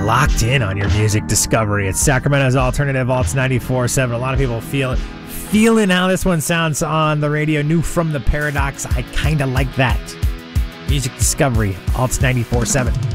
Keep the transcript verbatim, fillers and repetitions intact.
locked in on your music discovery. It's Sacramento's Alternative Alts ninety-four point seven. A lot of people feel feeling how this one sounds on the radio. New from the Paradox. I kind of like that. Music discovery, Alts ninety-four point seven.